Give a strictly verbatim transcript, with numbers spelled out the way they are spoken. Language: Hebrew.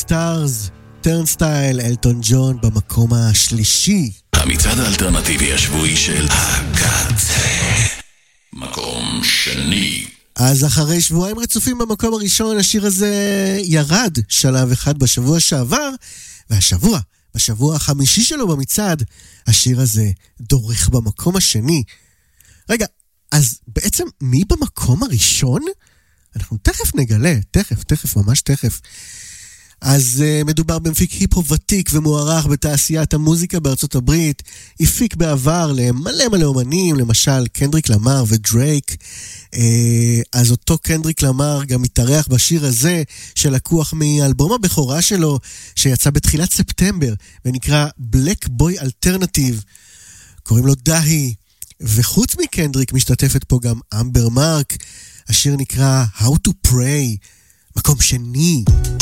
סטארס, טרנסטייל, אלטון ג'ון במקום השלישי. המצעד האלטרנטיבי השבועי של הקצה, מקום שני. אז אחרי שבועיים רצופים במקום הראשון, השיר הזה ירד שלב אחד בשבוע שעבר, והשבוע, בשבוע החמישי שלו במצעד, השיר הזה דורך במקום השני. רגע, אז בעצם מי במקום הראשון? אנחנו תכף נגלה, תכף, תכף, ממש תכף. אז uh, מדובר במפיק היפ-הופ ותיק ומוערך בתעשיית המוזיקה בארצות הברית, הפיק בעבר למלא מלא אומנים, למשל קנדריק למר ודרייק. uh, אז אותו קנדריק למר גם מתארח בשיר הזה, שלקוח מאלבום הבכורה שלו, שיצא בתחילת ספטמבר, ונקרא Black Boy Alternative, קוראים לו דהי, וחוץ מקנדריק משתתפת פה גם אמבר מרק, השיר נקרא How to Pray, מקום שני.